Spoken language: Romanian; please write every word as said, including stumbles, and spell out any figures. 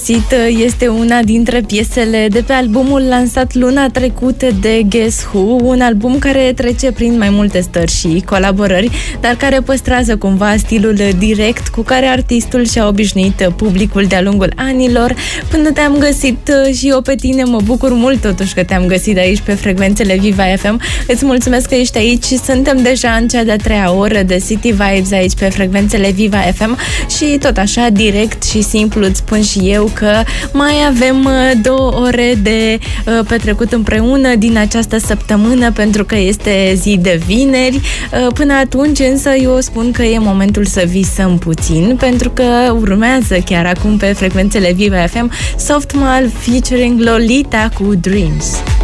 găsit este una dintre piesele de pe albumul lansat luna trecută de Guess Who, un album care trece prin mai multe stări și colaborări, dar care păstrează cumva stilul direct cu care artistul și-a obișnuit publicul de-a lungul anilor. Până te-am găsit și eu pe tine, mă bucur mult totuși că te-am găsit aici pe frecvențele Viva F M. Îți mulțumesc că ești aici și suntem deja în cea de-a treia oră de City Vibes aici pe frecvențele Viva F M și tot așa, direct și simplu îți spun și eu că mai avem două ore de uh, petrecut împreună din această săptămână, pentru că este zi de vineri. Uh, până atunci însă eu spun că e momentul să visăm puțin, pentru că urmează chiar acum pe frecvențele Viva F M Soft Mal featuring Lolita cu Dreams.